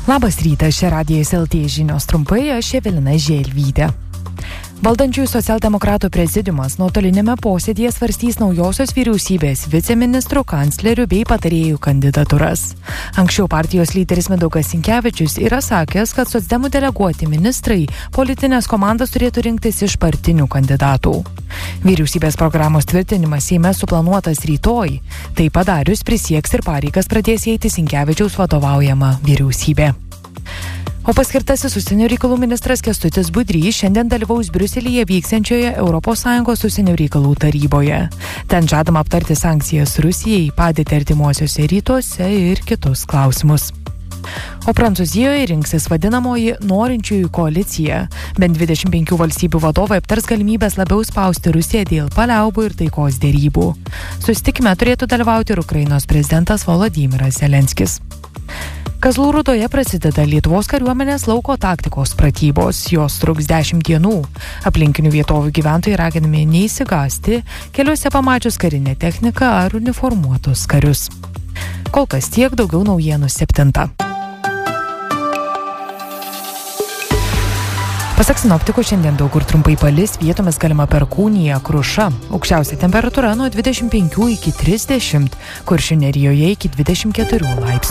Labas rytas, čia Radijas LT žinios trumpai, aš Evelina Želvytė. Valdančiųjų socialdemokratų prezidiumas nuotolinėme posėdėje svarstys naujosios vyriausybės viceministrų, kanclerių bei patarėjų kandidatūras. Anksčiau partijos lyderis Mindaugas Sinkevičius yra sakęs, kad socdemų deleguoti ministrai politinės komandas turėtų rinktis iš partinių kandidatų. Vyriausybės programos tvirtinimas Seime suplanuotas rytoj. Tai padarius prisieks ir pareigas pradės eiti Sinkevičiaus vadovaujama vyriausybė. O paskirtasis užsienio reikalų ministras Kęstutis Budrys šiandien dalyvaus Briuselyje vyksiančioje ES užsienio reikalų taryboje. Ten žadama aptarti sankcijas Rusijai, padėtį artimuosiuose rytuose ir kitus klausimus. O Prancūzijoje rinksis vadinamoji norinčiųjų koalicija. Bent 25 valstybių vadovai aptars galimybės labiau spausti Rusiją dėl paliaubų ir taikos dėrybų. Susitikime turėtų dalyvauti ir Ukrainos prezidentas Volodymyras Zelenskis. Kazlų Rūdoje prasideda Lietuvos kariuomenės lauko taktikos pratybos. Jos truks 10 dienų. Aplinkinių vietovių gyventojai raginami neįsigąsti, keliuose pamačius karinę techniką ar uniformuotus karius. Kol kas tiek, daugiau naujienų 7. Pasak sinoptikų, šiandien daug kur trumpai palis, vietomis galima perkūnija, kruša. Aukščiausia temperatūra nuo 25 iki 30, Kuršių Nerijoje iki 24 laipsnių.